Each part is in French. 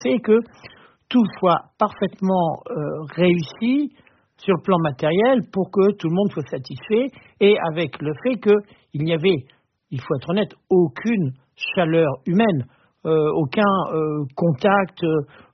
c'est que tout soit parfaitement réussi sur le plan matériel pour que tout le monde soit satisfait, et avec le fait qu'il n'y avait, il faut être honnête, aucune chaleur humaine, aucun contact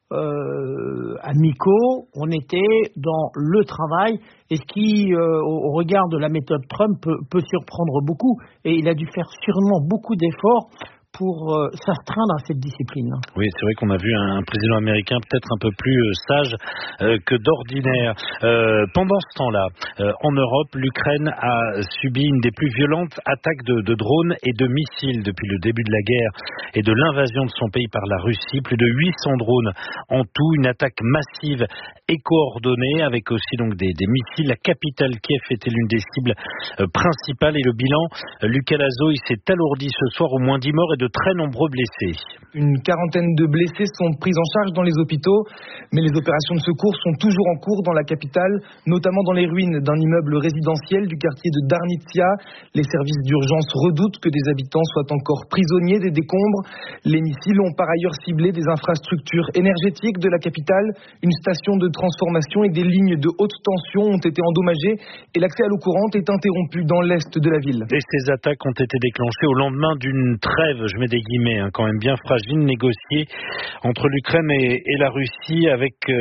amicaux. On était dans le travail, et ce qui, au regard de la méthode Trump, peut surprendre beaucoup, et il a dû faire sûrement beaucoup d'efforts pour s'astreindre à cette discipline. Oui, c'est vrai qu'on a vu un président américain peut-être un peu plus sage que d'ordinaire. Pendant ce temps-là, en Europe, l'Ukraine a subi une des plus violentes attaques de drones et de missiles depuis le début de la guerre et de l'invasion de son pays par la Russie. Plus de 800 drones en tout, une attaque massive et coordonnée avec aussi donc des missiles. La capitale Kiev était l'une des cibles principales, et le bilan, Lucas Lazo, il s'est alourdi ce soir, au moins 10 morts et de très nombreux blessés. Une quarantaine de blessés sont pris en charge dans les hôpitaux, mais les opérations de secours sont toujours en cours dans la capitale, notamment dans les ruines d'un immeuble résidentiel du quartier de Darnitsia. Les services d'urgence redoutent que des habitants soient encore prisonniers des décombres. Les missiles ont par ailleurs ciblé des infrastructures énergétiques de la capitale. Une station de transformation et des lignes de haute tension ont été endommagées, et l'accès à l'eau courante est interrompu dans l'est de la ville. Et ces attaques ont été déclenchées au lendemain d'une trêve, je mets des guillemets, quand même bien fragile, négociée entre l'Ukraine et la Russie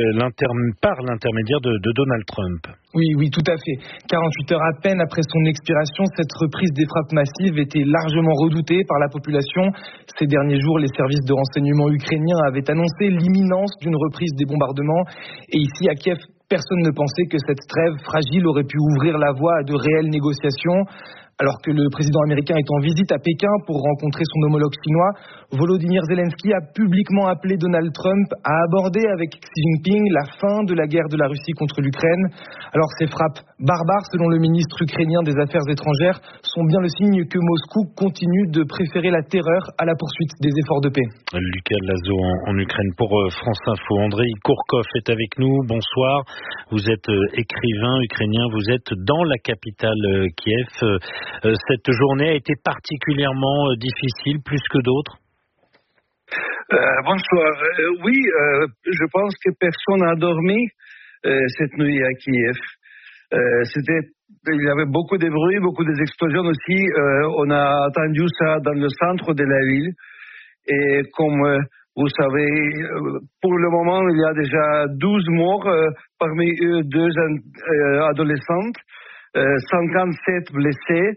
par l'intermédiaire de Donald Trump. Oui, tout à fait. 48 heures à peine après son expiration, cette reprise des frappes massives était largement redoutée par la population. Ces derniers jours, les services de renseignement ukrainiens avaient annoncé l'imminence d'une reprise des bombardements. Et ici, à Kiev, personne ne pensait que cette trêve fragile aurait pu ouvrir la voie à de réelles négociations. Alors que le président américain est en visite à Pékin pour rencontrer son homologue chinois, Volodymyr Zelensky a publiquement appelé Donald Trump à aborder avec Xi Jinping la fin de la guerre de la Russie contre l'Ukraine. Alors ces frappes barbares, selon le ministre ukrainien des Affaires étrangères, sont bien le signe que Moscou continue de préférer la terreur à la poursuite des efforts de paix. Lucas Lazo en Ukraine pour France Info. Andrei Kourkov est avec nous. Bonsoir. Vous êtes écrivain ukrainien. Vous êtes dans la capitale Kiev. Cette journée a été particulièrement difficile, plus que d'autres? Bonsoir. Oui, je pense que personne n'a dormi cette nuit à Kiev. Il y avait beaucoup de bruit, beaucoup d'explosions aussi. On a entendu ça dans le centre de la ville. Et comme vous savez, pour le moment, il y a déjà 12 morts, parmi eux 2 adolescentes, 57 blessés.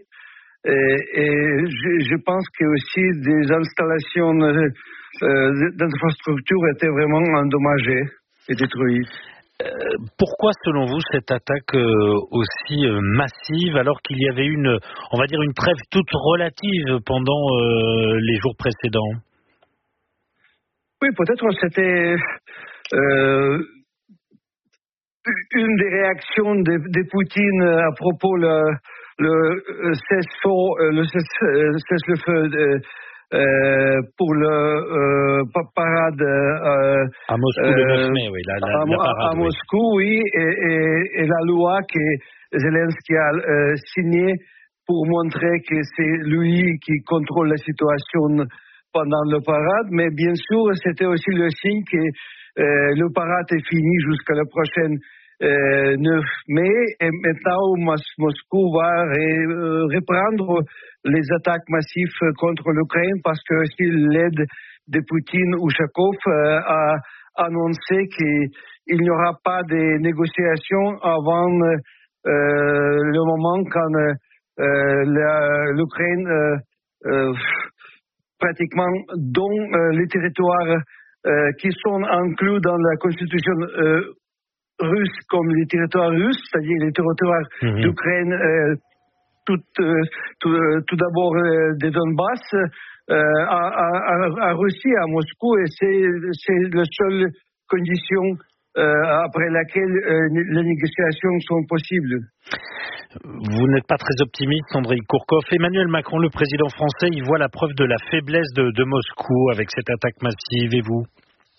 Et je pense que aussi des installations d'infrastructures étaient vraiment endommagées et détruites. Pourquoi, selon vous, cette attaque aussi massive, alors qu'il y avait une trêve toute relative pendant les jours précédents? Oui, peut-être c'était une des réactions de Poutine à propos le cessez-le-feu pour le parade à Moscou le 9 mai, oui, la parade, à Moscou, oui, et la loi que Zelensky a signée pour montrer que c'est lui qui contrôle la situation pendant le parade, mais bien sûr, c'était aussi le signe que le parade est fini jusqu'à la prochaine 9 mai, et maintenant Moscou va reprendre les attaques massives contre l'Ukraine, parce que si l'aide de Poutine, Ushakov a annoncé qu'il n'y aura pas de négociations avant le moment quand l'Ukraine pratiquement dans les territoires qui sont inclus dans la constitution russe comme les territoires russes, c'est-à-dire les territoires d'Ukraine, tout d'abord de Donbass, à Russie, à Moscou, et c'est la seule condition après laquelle les négociations sont possibles. Vous n'êtes pas très optimiste, Andrei Kourkov. Emmanuel Macron, le président français, il voit la preuve de la faiblesse de Moscou avec cette attaque massive, et vous?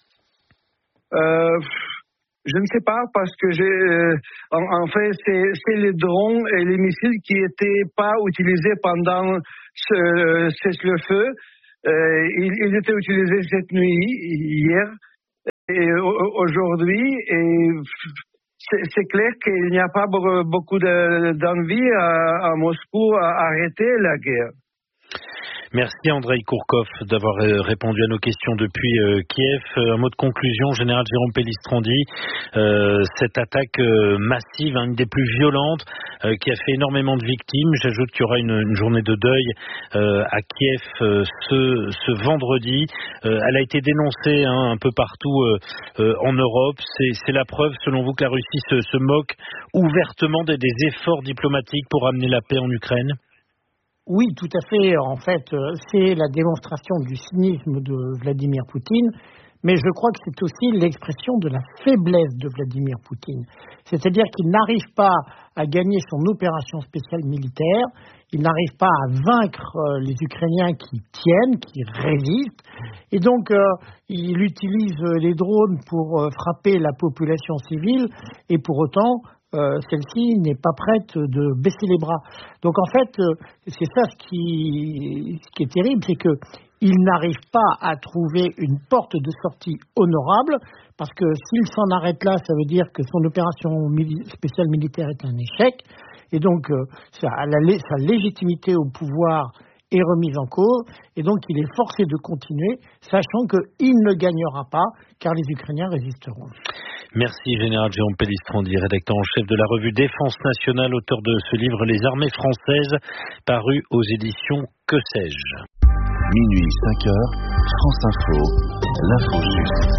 Je ne sais pas, parce que en fait, c'est les drones et les missiles qui n'étaient pas utilisés pendant ce cessez-le-feu. Ils étaient utilisés cette nuit, hier. aujourd'hui, c'est clair qu'il n'y a pas beaucoup d'envie à Moscou à arrêter la guerre. Merci Andrei Kourkov d'avoir répondu à nos questions depuis Kiev. Un mot de conclusion, général Jérôme Pellistrandi, cette attaque massive, une des plus violentes, qui a fait énormément de victimes. J'ajoute qu'il y aura une journée de deuil à Kiev ce vendredi. Elle a été dénoncée un peu partout en Europe. C'est la preuve, selon vous, que la Russie se moque ouvertement des efforts diplomatiques pour amener la paix en Ukraine ? Oui, tout à fait. En fait, c'est la démonstration du cynisme de Vladimir Poutine, mais je crois que c'est aussi l'expression de la faiblesse de Vladimir Poutine. C'est-à-dire qu'il n'arrive pas à gagner son opération spéciale militaire, il n'arrive pas à vaincre les Ukrainiens qui tiennent, qui résistent, et donc il utilise les drones pour frapper la population civile, et pour autant, celle-ci n'est pas prête de baisser les bras. Donc en fait, c'est ça ce qui est terrible, c'est qu'il n'arrive pas à trouver une porte de sortie honorable, parce que s'il s'en arrête là, ça veut dire que son opération spéciale militaire est un échec, et donc sa légitimité au pouvoir est remise en cause, et donc il est forcé de continuer, sachant qu'il ne gagnera pas, car les Ukrainiens résisteront. Merci Général Jérôme Pellistrandi, rédacteur en chef de la revue Défense Nationale, auteur de ce livre Les armées françaises, paru aux éditions Que sais-je. Minuit 5h, France Info, l'info juste.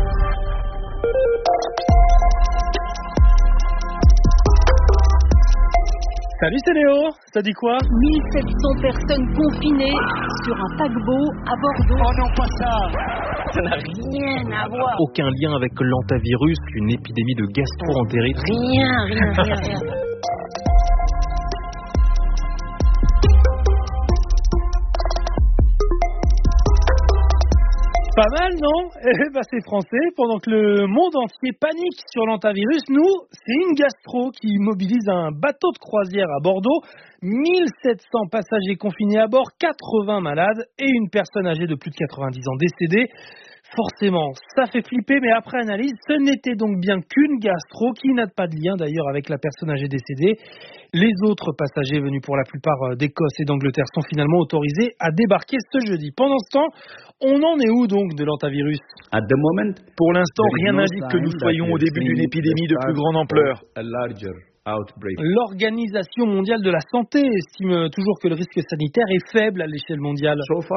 Salut, c'est Léo, ça dit quoi ? 1700 personnes confinées sur un paquebot à Bordeaux. Oh non, pas ça ! Ça n'a rien à voir. Aucun lien avec l'hantavirus, une épidémie de gastro-entérite. Rien. Pas mal, non ? C'est français. Pendant que le monde entier panique sur l'hantavirus, nous, c'est une gastro qui mobilise un bateau de croisière à Bordeaux. 1700 passagers confinés à bord, 80 malades et une personne âgée de plus de 90 ans décédée. Forcément, ça fait flipper, mais après analyse, ce n'était donc bien qu'une gastro qui n'a pas de lien d'ailleurs avec la personne âgée décédée. Les autres passagers venus pour la plupart d'Écosse et d'Angleterre sont finalement autorisés à débarquer ce jeudi. Pendant ce temps, on en est où donc de l'hantavirus ? Pour l'instant, rien n'indique que nous soyons au début d'une épidémie de plus grande ampleur. L'Organisation mondiale de la santé estime toujours que le risque sanitaire est faible à l'échelle mondiale.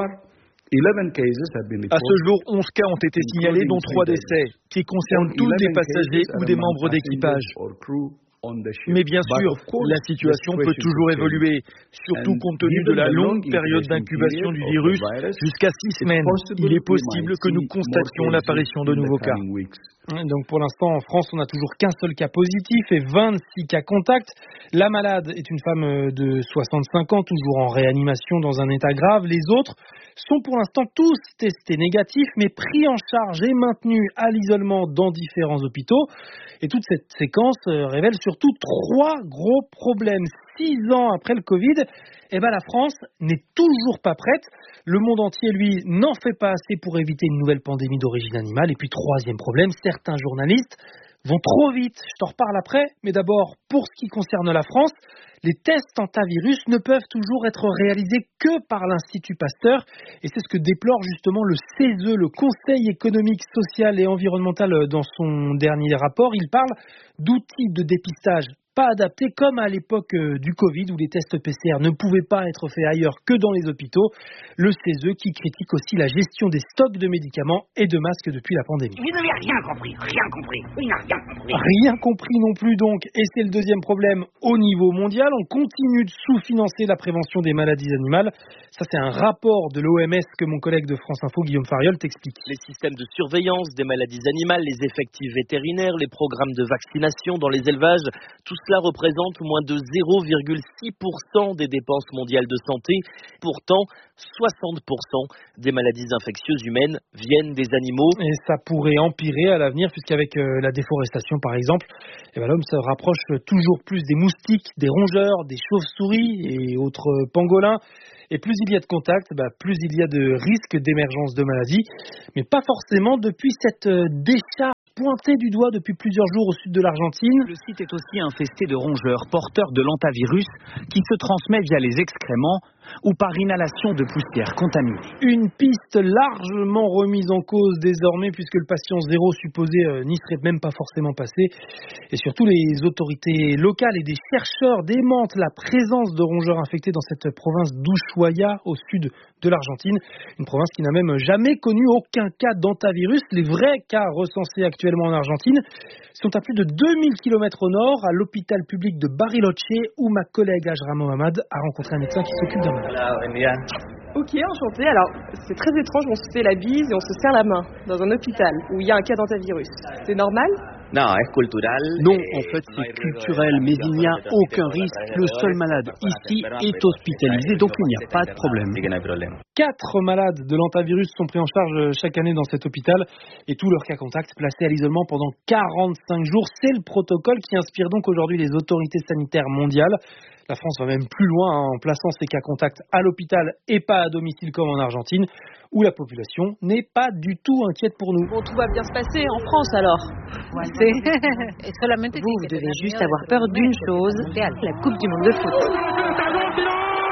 À ce jour, 11 cas ont été signalés, dont 3 décès, qui concernent tous des passagers ou des membres d'équipage. Mais bien sûr, la situation peut toujours évoluer, surtout compte tenu de la longue période d'incubation du virus, jusqu'à 6 semaines. Il est possible que nous constations l'apparition de nouveaux cas. Donc pour l'instant, en France, on n'a toujours qu'un seul cas positif et 26 cas contacts. La malade est une femme de 65 ans, toujours en réanimation dans un état grave. Les autres sont pour l'instant tous testés négatifs, mais pris en charge et maintenus à l'isolement dans différents hôpitaux. Et toute cette séquence révèle surtout 3 gros problèmes. 6 ans après le Covid, la France n'est toujours pas prête. Le monde entier, lui, n'en fait pas assez pour éviter une nouvelle pandémie d'origine animale. Et puis, 3e problème, certains journalistes vont trop vite. Je t'en reparle après. Mais d'abord, pour ce qui concerne la France, les tests antivirus ne peuvent toujours être réalisés que par l'Institut Pasteur. Et c'est ce que déplore justement le CESE, le Conseil économique, social et environnemental, dans son dernier rapport. Il parle d'outils de dépistage pas adaptés, comme à l'époque du Covid, où les tests PCR ne pouvaient pas être faits ailleurs que dans les hôpitaux. Le CESE qui critique aussi la gestion des stocks de médicaments et de masques depuis la pandémie. Vous n'avez rien compris. Il n'a rien compris. Rien compris non plus donc, et c'est le deuxième problème au niveau mondial. On continue de sous-financer la prévention des maladies animales. Ça, c'est un rapport de l'OMS que mon collègue de France Info, Guillaume Fariol, t'explique. Les systèmes de surveillance des maladies animales, les effectifs vétérinaires, les programmes de vaccination dans les élevages, tout cela représente moins de 0,6% des dépenses mondiales de santé. Pourtant, 60% des maladies infectieuses humaines viennent des animaux. Et ça pourrait empirer à l'avenir, puisqu'avec la déforestation, par exemple, l'homme se rapproche toujours plus des moustiques, des rongeurs, des chauves-souris et autres pangolins. Et plus il y a de contacts, plus il y a de risques d'émergence de maladies, mais pas forcément depuis cette décharge pointée du doigt depuis plusieurs jours au sud de l'Argentine. Le site est aussi infesté de rongeurs porteurs de l'hantavirus qui se transmet via les excréments ou par inhalation de poussière contaminée. Une piste largement remise en cause désormais puisque le patient zéro supposé n'y serait même pas forcément passé. Et surtout, les autorités locales et des chercheurs démentent la présence de rongeurs infectés dans cette province d'Ushuaia au sud de l'Argentine. Une province qui n'a même jamais connu aucun cas d'hantavirus. Les vrais cas recensés actuellement en Argentine sont à plus de 2000 km au nord, à l'hôpital public de Bariloche, où ma collègue Ajra Mohamed a rencontré un médecin qui s'occupe d'un malade. Ok, enchanté. Alors, c'est très étrange, on se fait la bise et on se serre la main dans un hôpital où il y a un cas d'hantavirus. C'est normal ? Non, en fait c'est culturel, mais il n'y a aucun risque. Le seul malade ici est hospitalisé, donc il n'y a pas de problème. 4 malades de l'hantavirus sont pris en charge chaque année dans cet hôpital et tous leurs cas contacts placés à l'isolement pendant 45 jours. C'est le protocole qui inspire donc aujourd'hui les autorités sanitaires mondiales. La France va même plus loin en plaçant ces cas contacts à l'hôpital et pas à domicile comme en Argentine, où la population n'est pas du tout inquiète pour nous. Bon, tout va bien se passer en France alors. Vous devez juste avoir peur d'une chose, la Coupe du Monde de foot.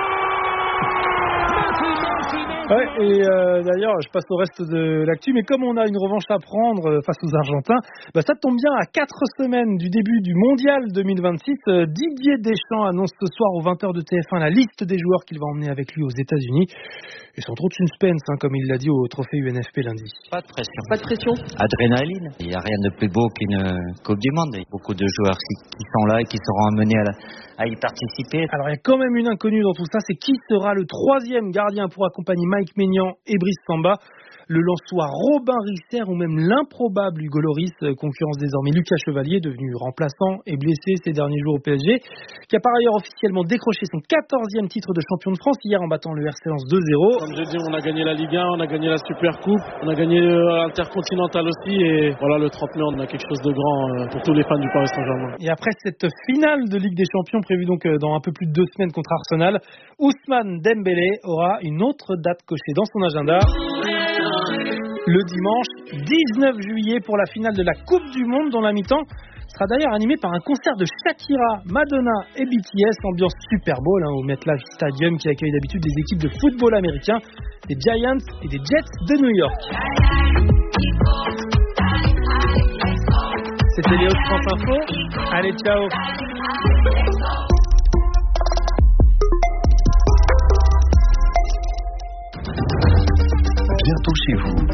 Ouais, et d'ailleurs, je passe au reste de l'actu, mais comme on a une revanche à prendre face aux Argentins, ça tombe bien, à 4 semaines du début du Mondial 2026, Didier Deschamps annonce ce soir aux 20h de TF1 la liste des joueurs qu'il va emmener avec lui aux États-Unis. Et sans trop de suspense, comme il l'a dit au trophée UNFP lundi. Pas de pression. Pas de pression. Adrénaline. Il n'y a rien de plus beau qu'une Coupe du Monde. Il y a beaucoup de joueurs qui sont là et qui seront amenés à y participer. Alors il y a quand même une inconnue dans tout ça, c'est qui sera le 3e gardien pour accompagner Mike Maignan et Brice Samba. Le Lensois Robin Risser ou même l'improbable Hugo Lloris concurrence désormais Lucas Chevalier, devenu remplaçant et blessé ces derniers jours au PSG, qui a par ailleurs officiellement décroché son 14e titre de champion de France hier en battant le RC Lens 2-0. Comme j'ai dit, on a gagné la Ligue 1, on a gagné la Super Coupe, on a gagné l'Intercontinental aussi et voilà, le 30 mai on a quelque chose de grand pour tous les fans du Paris Saint-Germain. Et après cette finale de Ligue des Champions prévue donc dans un peu plus de 2 semaines contre Arsenal, Ousmane Dembélé aura une autre date cochée dans son agenda. Le dimanche 19 juillet pour la finale de la Coupe du Monde, dont la mi-temps sera d'ailleurs animée par un concert de Shakira, Madonna et BTS, ambiance Super Bowl au MetLife Stadium qui accueille d'habitude des équipes de football américain, des Giants et des Jets de New York. C'était Léo de France Info. Allez, ciao. Bientôt chez vous.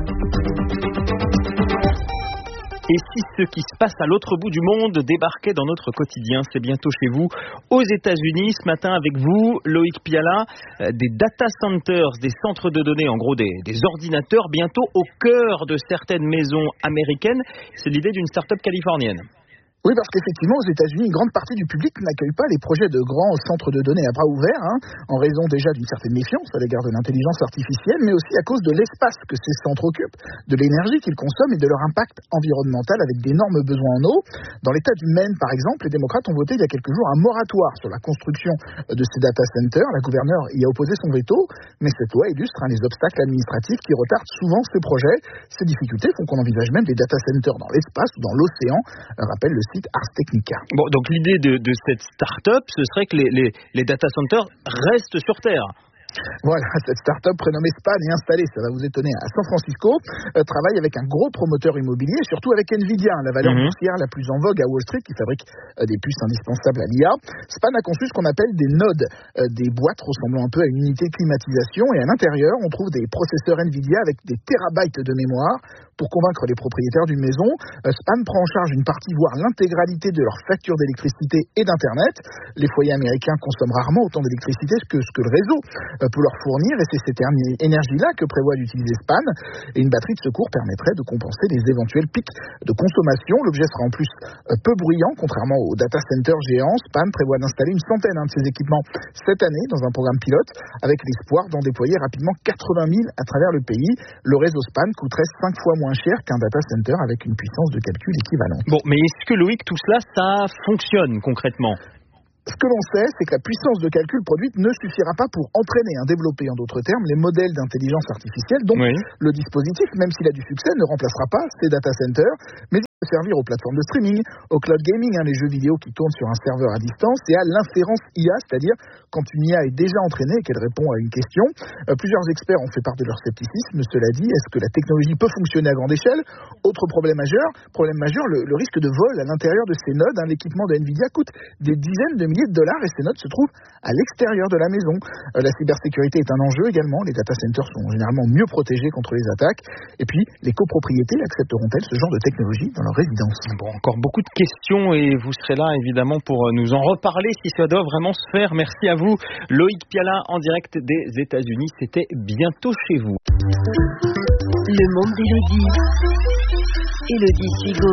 Et si ce qui se passe à l'autre bout du monde débarquait dans notre quotidien, c'est bientôt chez vous, aux États-Unis. Ce matin avec vous, Loïc Piala, des data centers, des centres de données, en gros des ordinateurs, bientôt au cœur de certaines maisons américaines. C'est l'idée d'une start-up californienne. Oui, parce qu'effectivement, aux États-Unis, une grande partie du public n'accueille pas les projets de grands centres de données à bras ouverts, en raison déjà d'une certaine méfiance à l'égard de l'intelligence artificielle, mais aussi à cause de l'espace que ces centres occupent, de l'énergie qu'ils consomment et de leur impact environnemental avec d'énormes besoins en eau. Dans l'État du Maine, par exemple, les démocrates ont voté il y a quelques jours un moratoire sur la construction de ces data centers. La gouverneure y a opposé son veto, mais cette loi illustre les obstacles administratifs qui retardent souvent ces projets. Ces difficultés font qu'on envisage même des data centers dans l'espace ou dans l'océan, rappelle le site Ars Technica. Bon, donc l'idée de cette start-up, ce serait que les data centers restent sur Terre. Voilà, cette start-up prénommée Span est installée, ça va vous étonner, à San Francisco, travaille avec un gros promoteur immobilier, surtout avec Nvidia, la valeur boursière la plus en vogue à Wall Street, qui fabrique des puces indispensables à l'IA. Span a conçu ce qu'on appelle des nodes, des boîtes ressemblant un peu à une unité climatisation, et à l'intérieur, on trouve des processeurs Nvidia avec des terabytes de mémoire. Pour convaincre les propriétaires d'une maison, Span prend en charge une partie, voire l'intégralité de leur facture d'électricité et d'Internet. Les foyers américains consomment rarement autant d'électricité que ce que le réseau peut leur fournir, et c'est cette énergie-là que prévoit d'utiliser Span. Et une batterie de secours permettrait de compenser les éventuels pics de consommation. L'objet sera en plus peu bruyant, contrairement aux data centers géants. Span prévoit d'installer une centaine de ces équipements cette année dans un programme pilote, avec l'espoir d'en déployer rapidement 80 000 à travers le pays. Le réseau Span coûterait 5 fois moins cher qu'un data center avec une puissance de calcul équivalente. Bon, mais est-ce que Loïc, tout cela, ça fonctionne concrètement ? Ce que l'on sait, c'est que la puissance de calcul produite ne suffira pas pour entraîner, développer en d'autres termes, les modèles d'intelligence artificielle. Donc, le dispositif, même s'il a du succès, ne remplacera pas ces data centers. Mais servir aux plateformes de streaming, au cloud gaming, les jeux vidéo qui tournent sur un serveur à distance, et à l'inférence IA, c'est-à-dire quand une IA est déjà entraînée et qu'elle répond à une question. Plusieurs experts ont fait part de leur scepticisme. Cela dit, est-ce que la technologie peut fonctionner à grande échelle? Autre problème majeur, le risque de vol à l'intérieur de ces nodes. L'équipement de Nvidia coûte des dizaines de milliers de dollars et ces nodes se trouvent à l'extérieur de la maison. La cybersécurité est un enjeu également. Les data centers sont généralement mieux protégés contre les attaques. Et puis, les copropriétés accepteront-elles ce genre de technologie dans leur résidence? Bon, encore beaucoup de questions et vous serez là évidemment pour nous en reparler si ça doit vraiment se faire. Merci à vous, Loïc Piala en direct des États-Unis. C'était bientôt chez vous. Le monde d'Élodie. Élodie Sigo.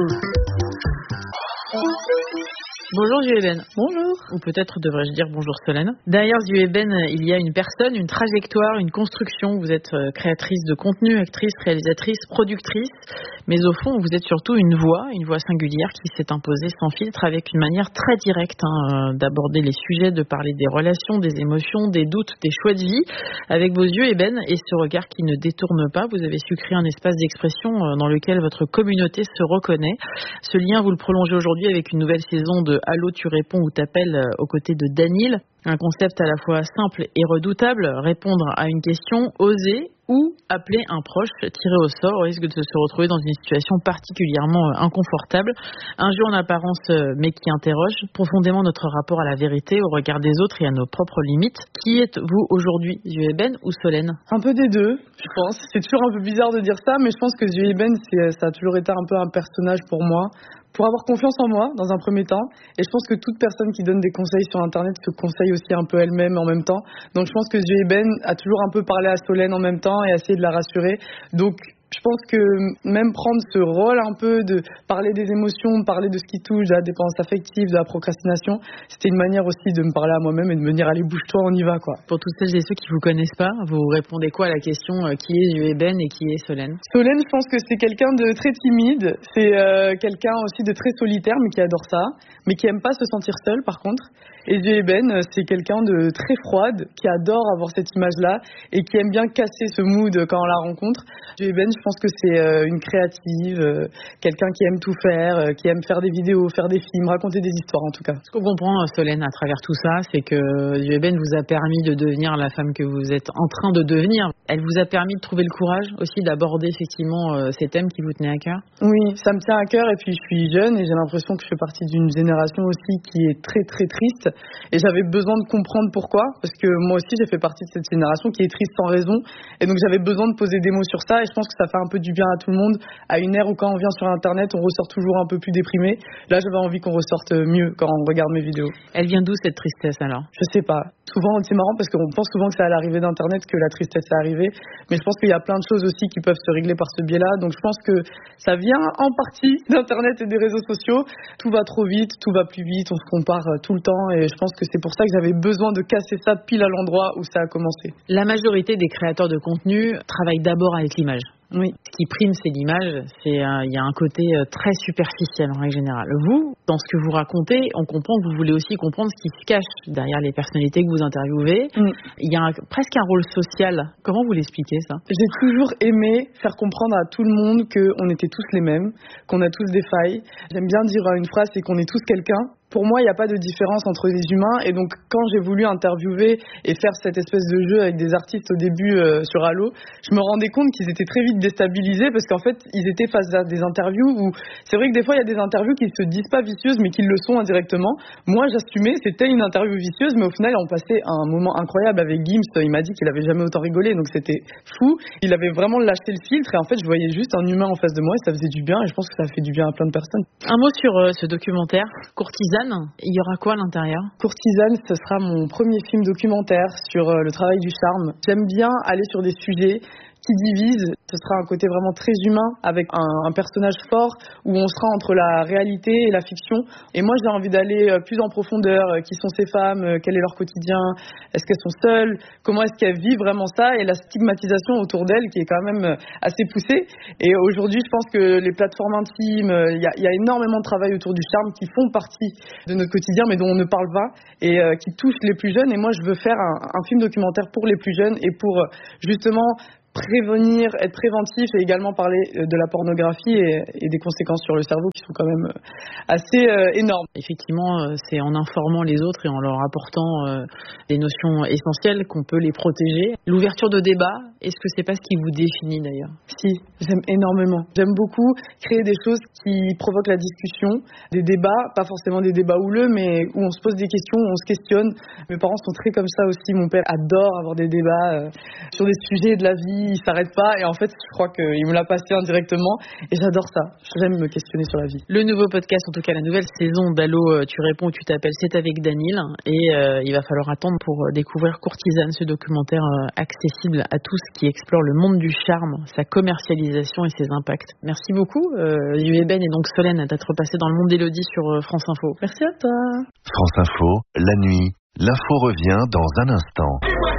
Bonjour Zueben. Bonjour. Ou peut-être devrais-je dire bonjour Solène. Derrière Zueben, il y a une personne, une trajectoire, une construction. Vous êtes créatrice de contenu, actrice, réalisatrice, productrice. Mais au fond, vous êtes surtout une voix singulière qui s'est imposée sans filtre avec une manière très directe d'aborder les sujets, de parler des relations, des émotions, des doutes, des choix de vie. Avec vos yeux, Eben, et ce regard qui ne détourne pas, vous avez su créer un espace d'expression dans lequel votre communauté se reconnaît. Ce lien, vous le prolongez aujourd'hui avec une nouvelle saison de Allô, tu réponds ou t'appelles aux côtés de Daniel. Un concept à la fois simple et redoutable, répondre à une question, oser ou appeler un proche tiré au sort au risque de se retrouver dans une situation particulièrement inconfortable. Un jeu en apparence mais qui interroge profondément notre rapport à la vérité, au regard des autres et à nos propres limites. Qui êtes-vous aujourd'hui, Zueben ou Solène? Un peu des deux, je pense. C'est toujours un peu bizarre de dire ça, mais je pense que Zueben, ça a toujours été un peu un personnage pour moi, pour avoir confiance en moi dans un premier temps. Et je pense que toute personne qui donne des conseils sur Internet se conseille aussi un peu elle-même en même temps. Donc je pense que Zueben a toujours un peu parlé à Solène en même temps et essayé de la rassurer. Donc je pense que même prendre ce rôle un peu de parler des émotions, de parler de ce qui touche, de la dépendance affective, de la procrastination, c'était une manière aussi de me parler à moi-même et de me dire allez bouge-toi, on y va quoi. Pour toutes celles et ceux qui vous connaissent pas, vous répondez quoi à la question qui est Zueben et qui est Solène? Solène, je pense que c'est quelqu'un de très timide, c'est quelqu'un aussi de très solitaire mais qui adore ça, mais qui aime pas se sentir seul par contre. Et Zueben, c'est quelqu'un de très froide, qui adore avoir cette image-là et qui aime bien casser ce mood quand on la rencontre. Zueben, je pense que c'est une créative, quelqu'un qui aime tout faire, qui aime faire des vidéos, faire des films, raconter des histoires en tout cas. Ce qu'on comprend, Solène, à travers tout ça, c'est que Zueben vous a permis de devenir la femme que vous êtes en train de devenir. Elle vous a permis de trouver le courage aussi d'aborder effectivement ces thèmes qui vous tenaient à cœur? Oui, ça me tient à cœur et puis je suis jeune et j'ai l'impression que je fais partie d'une génération aussi qui est très très triste. Et j'avais besoin de comprendre pourquoi, parce que moi aussi j'ai fait partie de cette génération qui est triste sans raison, et donc j'avais besoin de poser des mots sur ça, et je pense que ça fait un peu du bien à tout le monde, à une ère où quand on vient sur Internet on ressort toujours un peu plus déprimé. Là j'avais envie qu'on ressorte mieux quand on regarde mes vidéos. Elle vient d'où cette tristesse alors? Je sais pas. Souvent c'est marrant parce qu'on pense souvent que c'est à l'arrivée d'Internet que la tristesse est arrivée, mais je pense qu'il y a plein de choses aussi qui peuvent se régler par ce biais-là, donc je pense que ça vient en partie d'Internet et des réseaux sociaux. Tout va trop vite, tout va plus vite, on se compare tout le temps, et je pense que c'est pour ça que j'avais besoin de casser ça pile à l'endroit où ça a commencé. La majorité des créateurs de contenu travaillent d'abord avec l'image. Oui. Ce qui prime, c'est l'image. Il y a un côté très superficiel en règle générale. Vous, dans ce que vous racontez, on comprend que vous voulez aussi comprendre ce qui se cache derrière les personnalités que vous interviewez. Il y a presque un rôle social. Comment vous l'expliquez ça? J'ai toujours aimé faire comprendre à tout le monde qu'on était tous les mêmes, qu'on a tous des failles. J'aime bien dire une phrase, c'est qu'on est tous quelqu'un. Pour moi, il n'y a pas de différence entre les humains, et donc quand j'ai voulu interviewer et faire cette espèce de jeu avec des artistes au début sur Allo, je me rendais compte qu'ils étaient très vite déstabilisés parce qu'en fait, ils étaient face à des interviews où c'est vrai que des fois, il y a des interviews qui se disent pas vicieuses mais qui le sont indirectement. Moi, j'assumais, c'était une interview vicieuse, mais au final, on passait un moment incroyable avec Gims. Il m'a dit qu'il avait jamais autant rigolé, donc c'était fou. Il avait vraiment lâché le filtre et en fait, je voyais juste un humain en face de moi et ça faisait du bien, et je pense que ça fait du bien à plein de personnes. Un mot sur ce documentaire, Courtisane. Il y aura quoi à l'intérieur? Courtisane, ce sera mon premier film documentaire sur le travail du charme. J'aime bien aller sur des sujets qui divisent. Ce sera un côté vraiment très humain avec un personnage fort où on sera entre la réalité et la fiction. Et moi, j'ai envie d'aller plus en profondeur. Qui sont ces femmes? Quel est leur quotidien? Est-ce qu'elles sont seules? Comment est-ce qu'elles vivent vraiment ça? Et la stigmatisation autour d'elles qui est quand même assez poussée. Et aujourd'hui, je pense que les plateformes intimes, il y a énormément de travail autour du charme qui font partie de notre quotidien mais dont on ne parle pas et qui touchent les plus jeunes. Et moi, je veux faire un film documentaire pour les plus jeunes et pour justement prévenir, être préventif et également parler de la pornographie et des conséquences sur le cerveau qui sont quand même assez énormes. Effectivement, c'est en informant les autres et en leur apportant des notions essentielles qu'on peut les protéger. L'ouverture de débat, est-ce que c'est pas ce qui vous définit d'ailleurs? Si, j'aime énormément. J'aime beaucoup créer des choses qui provoquent la discussion, des débats, pas forcément des débats houleux, mais où on se pose des questions, où on se questionne. Mes parents sont très comme ça aussi. Mon père adore avoir des débats sur des sujets de la vie. Il s'arrête pas et en fait je crois qu'il me l'a passé indirectement et j'adore ça. J'aime me questionner sur la vie. Le nouveau podcast, en tout cas la nouvelle saison d'Allô tu réponds ou tu t'appelles, c'est avec Daniel et il va falloir attendre pour découvrir Courtisane, ce documentaire accessible à tous qui explore le monde du charme, sa commercialisation et ses impacts. Merci beaucoup Eben et donc Solène d'être passé dans le monde d'Élodie sur France Info. Merci à toi. France Info, la nuit, l'info revient dans un instant.